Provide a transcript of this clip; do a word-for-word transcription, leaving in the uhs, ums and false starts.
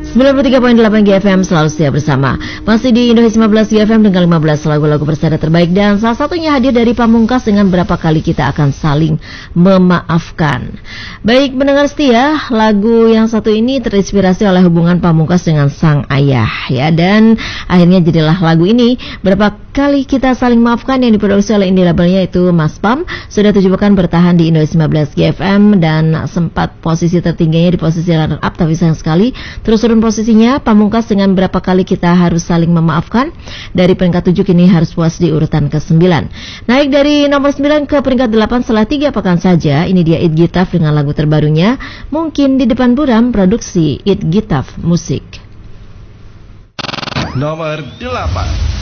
sembilan puluh tiga koma delapan G F M selalu setia bersama. Masih di Indonesia lima belas G F M dengan lima belas lagu-lagu bersada terbaik, dan salah satunya hadir dari Pamungkas dengan berapa kali kita akan saling memaafkan. Baik pendengar setia, lagu yang satu ini terinspirasi oleh hubungan Pamungkas dengan sang ayah ya, dan akhirnya jadilah lagu ini Berapa Kali Kita Saling Maafkan yang diproduksi oleh indie labelnya itu Mas Pam. Sudah tujuh pekan bertahan di Indonesia lima belas G F M dan sempat posisi tertingginya di posisi runner up, tapi sayang sekali terus turun posisinya. Pamungkas dengan Berapa Kali Kita Harus Saling Memaafkan dari peringkat tujuh kini harus puas di urutan ke sembilan. Naik dari nomor sembilan ke peringkat delapan setelah tiga pekan saja. Ini dia It Gitaf dengan lagu terbarunya Mungkin di Depan Buram, produksi It Gitaf Musik. Nomor delapan.